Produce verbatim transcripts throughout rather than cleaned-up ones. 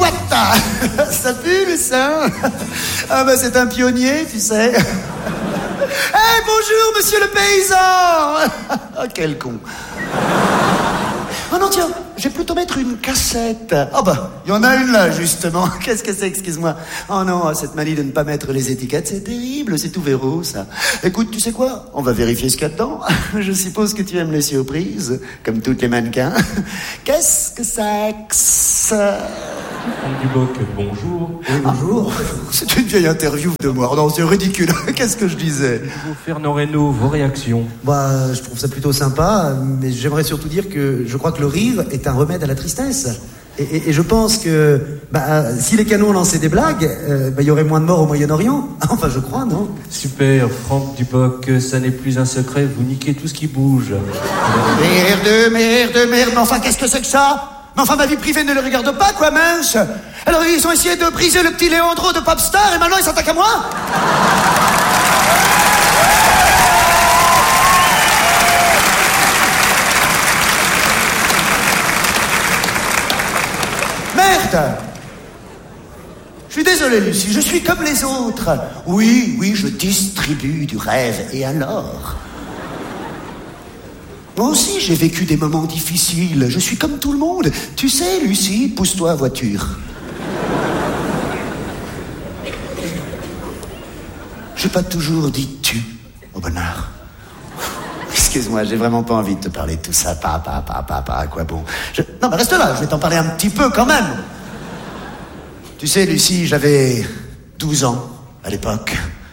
What? Ça pue le sein. Ah bah c'est un pionnier, tu sais. Eh hey, bonjour monsieur le paysan. Ah quel con. Oh non tiens, je vais plutôt mettre une cassette. Oh bah, il y en a une là justement. Qu'est-ce que c'est, excuse-moi. Oh non, cette manie de ne pas mettre les étiquettes, c'est terrible, c'est tout verrou ça. Écoute, tu sais quoi? On va vérifier ce qu'il y a dedans. Je suppose que tu aimes les surprises, comme toutes les mannequins. Qu'est-ce que c'est que ça? Franck Dubosc, bonjour. Oui, bonjour. Ah, c'est une vieille interview de moi. Non, c'est ridicule. Qu'est-ce que je disais? Bonjour Fernand Reynaud, vos réactions? Bah, je trouve ça plutôt sympa, mais j'aimerais surtout dire que je crois que le rire est un remède à la tristesse. Et, et, et je pense que bah, si les canons lançaient des blagues, euh, bah, y aurait moins de morts au Moyen-Orient. Enfin, je crois, non? Super, Franck Dubosc, ça n'est plus un secret, vous niquez tout ce qui bouge. Merde, merde, merde, mais enfin, qu'est-ce que c'est que ça? Mais enfin, ma vie privée ne le regarde pas, quoi, mince. Alors, ils ont essayé de briser le petit Léandro de Popstar, et maintenant ils s'attaquent à moi? Merde! Je suis désolé, Lucie, je suis comme les autres. Oui, oui, je distribue du rêve, et alors? Moi aussi, j'ai vécu des moments difficiles. Je suis comme tout le monde. Tu sais, Lucie, pousse-toi, voiture. J'ai pas toujours dit tu au bonheur. Excuse-moi, j'ai vraiment pas envie de te parler de tout ça. Pa, pa, pa, pa, pa, à quoi bon? Je... Non, mais reste là, je vais t'en parler un petit peu quand même. Tu sais, Lucie, j'avais douze ans à l'époque.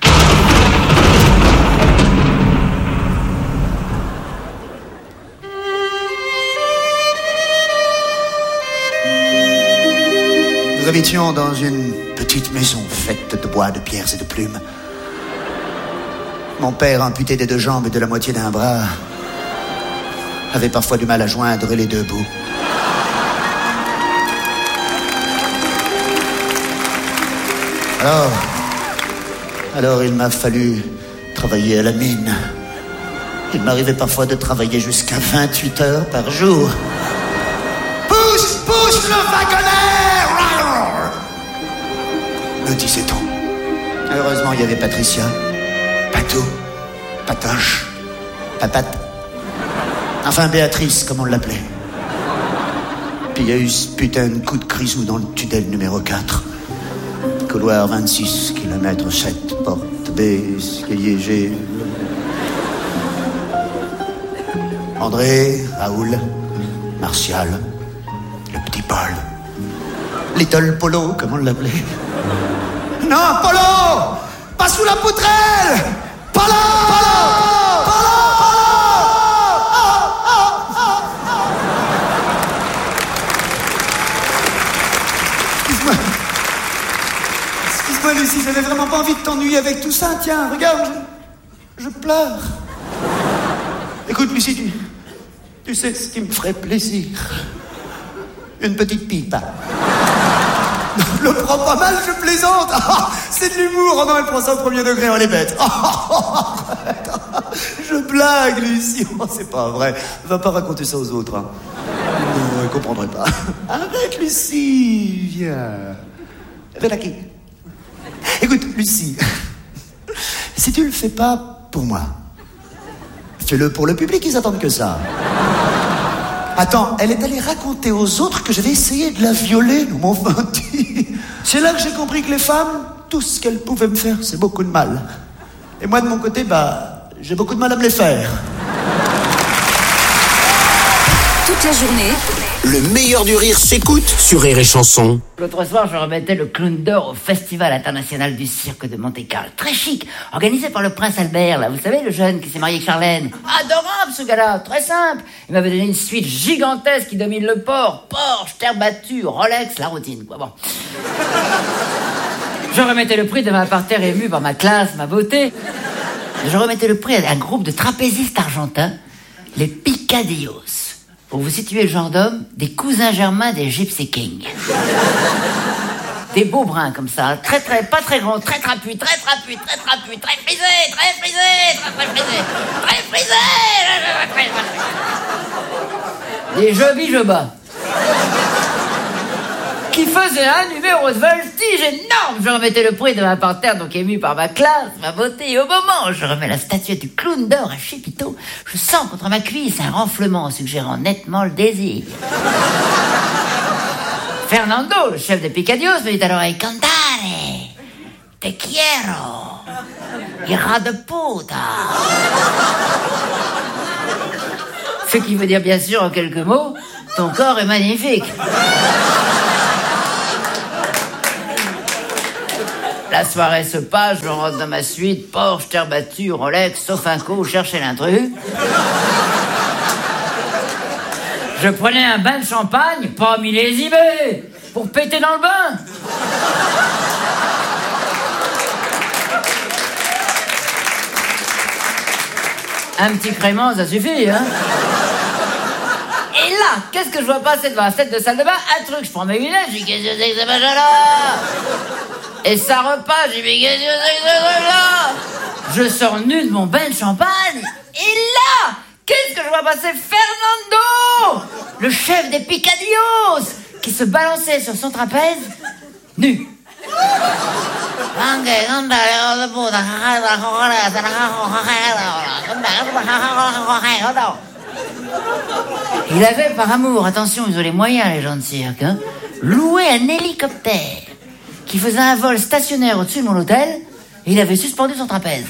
Nous habitions dans une petite maison faite de bois, de pierres et de plumes. Mon père, amputé des deux jambes et de la moitié d'un bras, avait parfois du mal à joindre les deux bouts. Alors, alors il m'a fallu travailler à la mine. Il m'arrivait parfois de travailler jusqu'à vingt-huit heures par jour. Pousse, pousse le wagonnet! Me disait-on. Heureusement, il y avait Patricia, Patou, Patoche, Papate. Enfin, Béatrice, comme on l'appelait. Puis il y a eu ce putain de coup de grisou dans le tunnel numéro quatre. Couloir vingt-six, kilomètre sept, porte B, escalier G. André, Raoul, Martial, le petit Paul. Little Polo, comme on l'appelait. Non, Polo! Pas sous la poutrelle! Polo! Polo! Polo! Oh, oh, oh, oh. Excuse-moi. Excuse-moi, Lucie, j'avais vraiment pas envie de t'ennuyer avec tout ça. Tiens, regarde, je, je pleure. Écoute, Lucie, tu, tu sais ce qui me ferait plaisir? Une petite pipe. Le prends pas mal, je plaisante. Ah, c'est de l'humour. Oh non, elle prend ça au premier degré, on est bête. Oh, oh, arrête. Je blague, Lucie. Oh, c'est pas vrai. Va pas raconter ça aux autres. Hein. Non, elle comprendrait pas. Arrête, Lucie. Viens. Viens là, qui? Écoute, Lucie. Si tu le fais pas pour moi, fais-le pour le public, ils attendent que ça. Attends, elle est allée raconter aux autres que j'avais essayé de la violer, nous m'ont menti. C'est là que j'ai compris que les femmes, tout ce qu'elles pouvaient me faire, c'est beaucoup de mal. Et moi, de mon côté, bah, j'ai beaucoup de mal à me les faire. Toute la journée, le meilleur du rire s'écoute sur Rire et Chanson. L'autre soir, je remettais le clown d'or au Festival international du cirque de Monte-Carlo. Très chic, organisé par le prince Albert, là. Vous savez, le jeune qui s'est marié avec Charlène. Adorable, ce gars-là, très simple. Il m'avait donné une suite gigantesque qui domine le port. Porsche, terre battue, Rolex, la routine, quoi. Bon. Je remettais le prix devant un parterre ému par ma classe, ma beauté. Je remettais le prix à un groupe de trapézistes argentins, les Picadillos. Pour vous situer le genre d'homme, des cousins germains des Gypsy Kings. Des beaux bruns comme ça, très très, pas très grands, très trapus, très trapus, très trapus, très frisés, très frisés, très très frisés, très frisés, très frisés. Des jeux je bats. Qui qui faisait un numéro de voltige énorme. Je remettais le prix de ma parterre, donc ému par ma classe, ma beauté. Et au moment où je remets la statuette du clown d'or à Chépiteau, je sens contre ma cuisse un renflement suggérant nettement le désir. Fernando, le chef des Picadios, me dit à l'oreille: Cantare, te quiero, hija de puta. Ce qui veut dire bien sûr en quelques mots: ton corps est magnifique. La soirée se passe, je rentre dans ma suite, Porsche, terre battue, Rolex, Sofinco, chercher l'intrus. Je prenais un bain de champagne, pas millésimé, pour péter dans le bain. Un petit crément, ça suffit, hein. Et là, qu'est-ce que je vois passer devant la tête de salle de bain? Un truc, je prends mes lunettes, je dis: qu'est-ce que c'est que ce machin-là? Et ça repasse, je dis: mais qu'est-ce que c'est que ce truc-là? Je sors nu de mon bain de champagne, et là, qu'est-ce que je vois passer? Fernando, le chef des Picadios, qui se balançait sur son trapèze, nu. Il avait par amour, attention, ils ont les moyens les gens de cirque, hein, loué un hélicoptère qui faisait un vol stationnaire au-dessus de mon hôtel, et il avait suspendu son trapèze.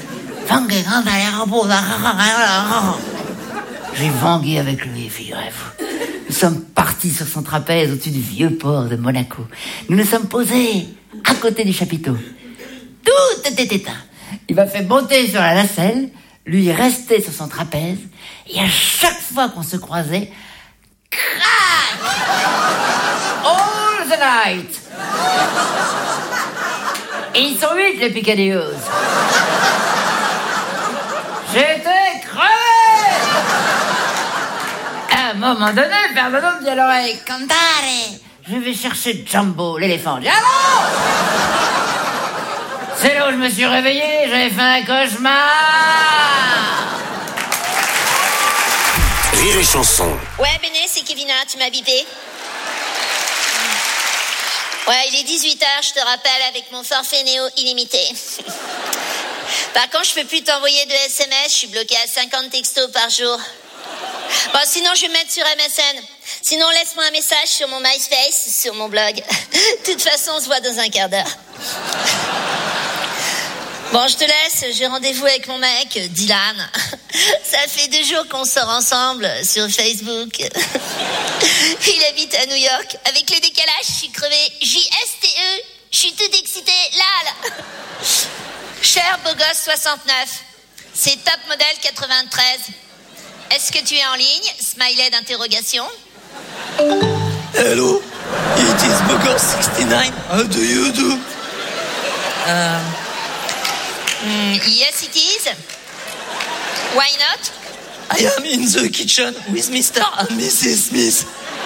J'ai vangué avec lui, figurez-vous. Nous sommes partis sur son trapèze au-dessus du vieux port de Monaco. Nous nous sommes posés à côté du chapiteau. Tout était éteint. Il m'a fait monter sur la nacelle, lui restait sur son trapèze, et à chaque fois qu'on se croisait, crac! All the night! Et ils sont huit, les Picadios. J'étais crevé! À un moment donné, Fernando me dit à l'oreille: Cantare, je vais chercher Jumbo, l'éléphant. Je dis: ah bon? C'est là où je me suis réveillé, j'avais fait un cauchemar. Rire et chanson. Ouais, Béné, c'est Kevina, tu m'as bipé. Ouais, il est dix-huit heures, je te rappelle, avec mon forfait Néo illimité. Par contre, je peux plus t'envoyer de S M S, je suis bloquée à cinquante textos par jour. Bon, sinon, je vais me mettre sur M S N. Sinon, laisse-moi un message sur mon MySpace, sur mon blog. De toute façon, on se voit dans un quart d'heure. Bon, je te laisse, j'ai rendez-vous avec mon mec, Dylan. Ça fait deux jours qu'on sort ensemble sur Facebook. Il habite à New York. Avec le décalage, je suis crevée. J S T E, je suis toute excitée. Là, là. Cher beau gosse soixante-neuf, c'est top modèle quatre-vingt-treize. Est-ce que tu es en ligne? Smiley d'interrogation. Hello, it is Bogos sixty-nine. How do you do? Um, mm, yes, it is. Why not? I am in the kitchen with Mister and Missus Smith.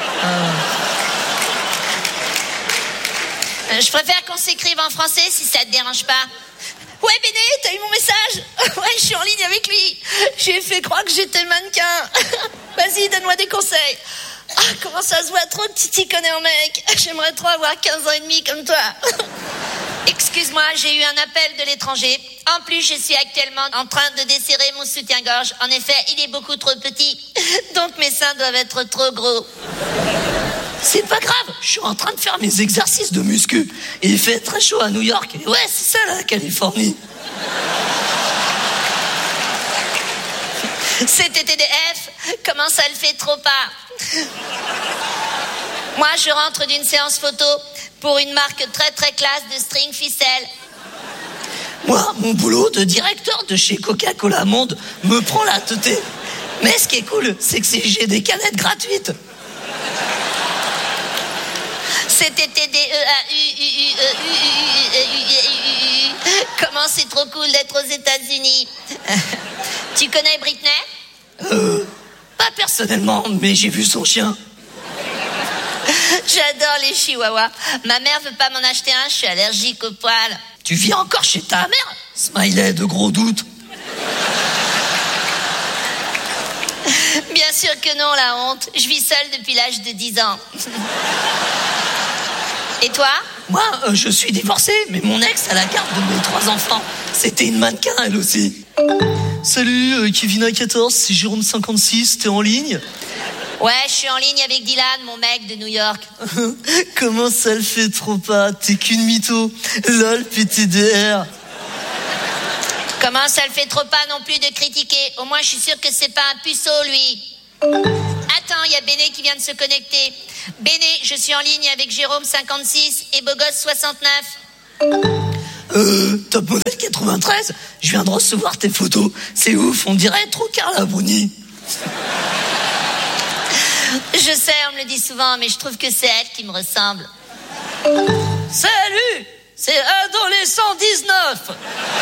Uh, je préfère qu'on s'écrive en français si ça te dérange pas. Ouais, Béné, t'as eu mon message? Ouais, je suis en ligne avec lui. J'ai fait croire que j'étais mannequin. Vas-y, donne-moi des conseils. Ah, comment ça se voit trop que tu t'y connais en mec. J'aimerais trop avoir quinze ans et demi comme toi. Excuse-moi, j'ai eu un appel de l'étranger. En plus, je suis actuellement en train de desserrer mon soutien-gorge. En effet, il est beaucoup trop petit. Donc mes seins doivent être trop gros. C'est pas grave, je suis en train de faire mes exercices de muscu. Et il fait très chaud à New York. Et ouais, c'est ça la Californie. C'est T T D F, comment ça le fait trop pas? Moi, je rentre d'une séance photo pour une marque très très classe de string ficelle. Moi, mon boulot de directeur de chez Coca-Cola Monde me prend la teuté. Mais ce qui est cool, c'est que j'ai des canettes gratuites. C'est T T D E A U U U E U U U U. Comment c'est trop cool d'être aux États-Unis. Tu connais Britney? Euh, pas personnellement, mais j'ai vu son chien. J'adore les chihuahuas. Ma mère veut pas m'en acheter un, je suis allergique aux poils. Tu vis encore chez ta mère? Smiley de gros doute. Bien sûr que non, la honte. Je vis seule depuis l'âge de dix ans. Et toi? Moi, euh, je suis divorcé, mais mon ex a la carte de mes trois enfants. C'était une mannequin, elle aussi. Salut, euh, Kevin A quatorze, c'est Jérôme cinquante-six, t'es en ligne? Ouais, je suis en ligne avec Dylan, mon mec de New York. Comment ça le fait trop pas? T'es qu'une mytho. Lol, P T D R. Comment ça le fait trop pas non plus de critiquer? Au moins, je suis sûre que c'est pas un puceau, lui. Attends, il y a Béné qui vient de se connecter. Béné, je suis en ligne avec Jérôme cinquante-six et Beau-Gosse soixante-neuf. Euh, Top Model quatre-vingt-treize, je viens de recevoir tes photos. C'est ouf, on dirait trop Carla Bruni. Je sais, on me le dit souvent, mais je trouve que c'est elle qui me ressemble. Salut, c'est Adolescent dix-neuf.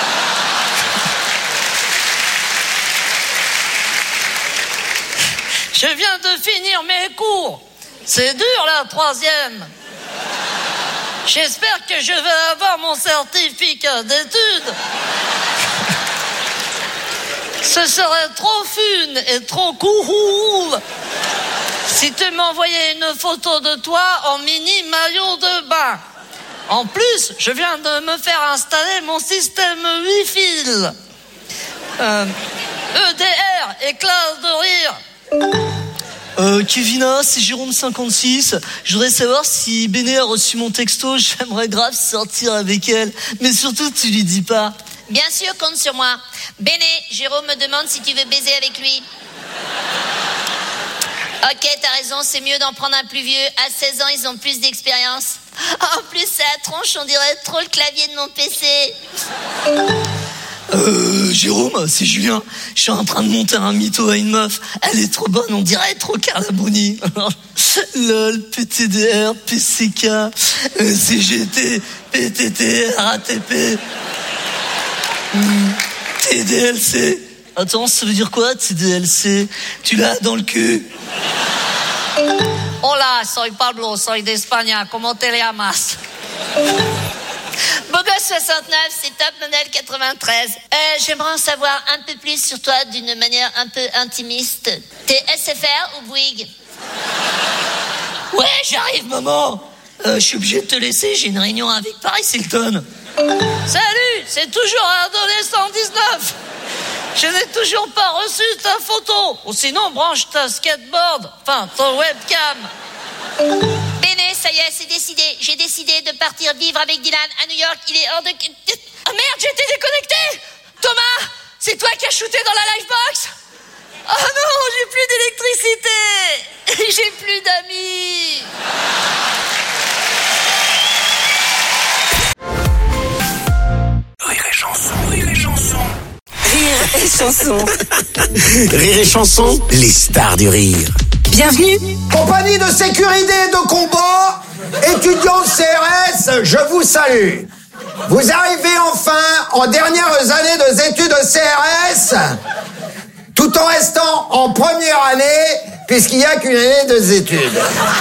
Je viens de finir mes cours. C'est dur la troisième. J'espère que je vais avoir mon certificat d'études. Ce serait trop fun et trop cool si tu m'envoyais une photo de toi en mini maillot de bain. En plus, je viens de me faire installer mon système Wi-Fi. Euh, E D R, éclat de rire. Euh, Kevina, c'est Jérôme cinquante-six. Je voudrais savoir si Béné a reçu mon texto. J'aimerais grave sortir avec elle. Mais surtout, tu lui dis pas. Bien sûr, compte sur moi. Béné, Jérôme me demande si tu veux baiser avec lui. Ok, t'as raison, c'est mieux d'en prendre un plus vieux. À seize ans, ils ont plus d'expérience. En plus, c'est à tronche, on dirait trop le clavier de mon P C. Euh, Jérôme, c'est Julien. Je suis en train de monter un mytho à une meuf. Elle est trop bonne, on dirait trop Carla Bruni. Lol, P T D R, P C K, C G T, P T T, R A T P, T D L C. Attends, ça veut dire quoi, T D L C? Tu l'as dans le cul? Hola, soy Pablo, soy de España. ¿Cómo te llamas? Beau-Gosse soixante-neuf, c'est Top Model quatre-vingt-treize. Euh, j'aimerais en savoir un peu plus sur toi d'une manière un peu intimiste. T'es S F R ou Bouygues? Ouais, j'arrive, maman. Euh, je suis obligé de te laisser, j'ai une réunion avec Paris Hilton. Salut, c'est toujours Adolescent dix-neuf. Je n'ai toujours pas reçu ta photo. Ou sinon, branche ta skateboard. Enfin, ton webcam. Béné, ça y est, c'est décidé. J'ai décidé de partir vivre avec Dylan à New York. Il est hors de... Ah merde, j'ai été déconnecté. Thomas, c'est toi qui as shooté dans la livebox? Oh non, j'ai plus d'électricité. J'ai plus d'amis. Rire et chanson, rire et chanson. Rire et chanson. Rire et chanson, les stars du rire. Bienvenue. Compagnie de sécurité et de combat, étudiants C R S, je vous salue. Vous arrivez enfin en dernières années de études de C R S, tout en restant en première année, puisqu'il n'y a qu'une année de études.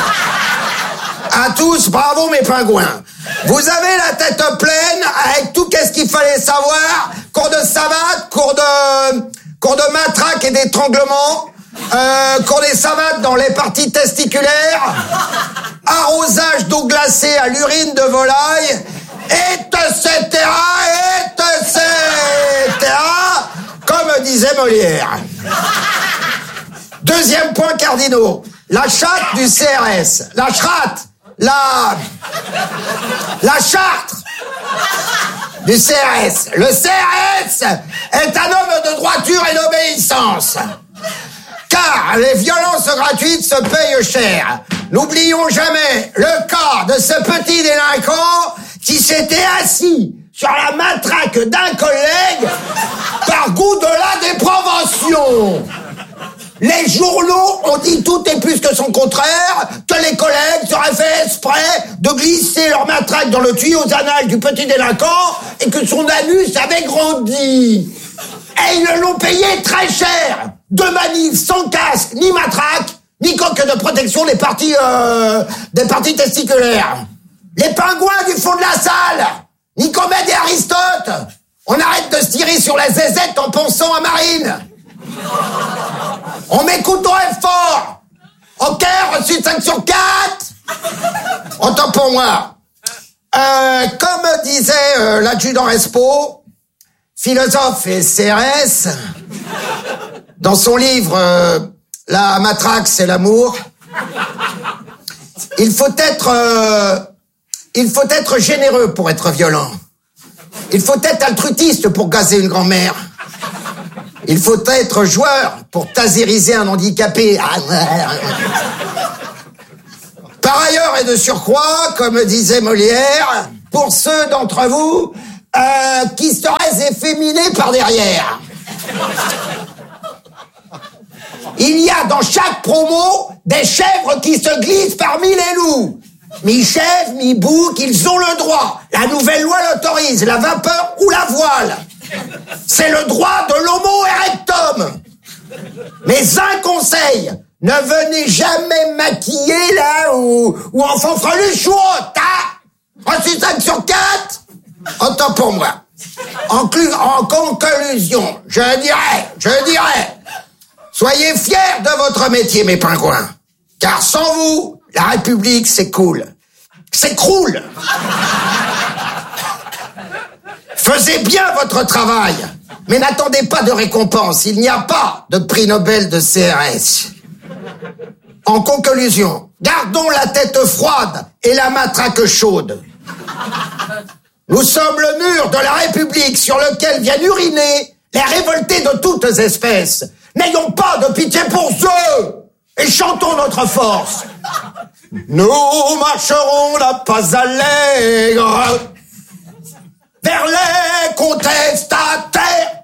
À tous, bravo mes pingouins. Vous avez la tête pleine avec tout qu'est-ce qu'il fallait savoir. Cours de savate, cours de, cours de matraque et d'étranglement, euh, cours des savates dans les parties testiculaires, arrosage d'eau glacée à l'urine de volaille, et cetera, et cetera, comme disait Molière. Deuxième point cardinaux, la chatte du C R S. La chatte, la... La charte du C R S. Le C R S est un homme de droiture et d'obéissance. Car les violences gratuites se payent cher. N'oublions jamais le cas de ce petit délinquant qui s'était assis sur la matraque d'un collègue par goût de la dépravation. Les journaux ont dit tout et plus que son contraire, que les collègues seraient fait exprès de glisser leur matraque dans le tuyau anal du petit délinquant et que son anus avait grandi. Et ils l'ont payé très cher. Deux manifs sans casque, ni matraque, ni coque de protection des parties, euh, des parties testiculaires. Les pingouins du fond de la salle, Nicomède et Aristote, on arrête de se tirer sur la zézette en pensant à Marine. On m'écoute au fort. Ok, reçu cinq sur quatre. Autant pour moi. Euh, comme disait euh, l'adjudant Respo, philosophe et C R S, dans son livre euh, La matraque, c'est l'amour, il faut être, euh, il faut être généreux pour être violent. Il faut être altruiste pour gazer une grand-mère. Il faut être joueur pour tasériser un handicapé. Par ailleurs et de surcroît, comme disait Molière, pour ceux d'entre vous euh, qui seraient efféminés par derrière. Il y a dans chaque promo des chèvres qui se glissent parmi les loups. Mi-chèvre, mi-bouc, ils ont le droit. La nouvelle loi l'autorise, la vapeur ou la voile. C'est le droit de l'homo erectum. Mais un conseil, ne venez jamais maquiller là ou, ou en fanfreluche ou autre, hein. Reçu cinq sur quatre. Autant pour moi. En, clu- en conclusion, je dirais, je dirais, soyez fiers de votre métier, mes pingouins. Car sans vous, la République, c'est cool. C'est croule. Faisez bien votre travail, mais n'attendez pas de récompense. Il n'y a pas de prix Nobel de C R S. En conclusion, gardons la tête froide et la matraque chaude. Nous sommes le mur de la République sur lequel viennent uriner les révoltés de toutes espèces. N'ayons pas de pitié pour eux et chantons notre force. Nous marcherons la pas allègre vers les contestataires.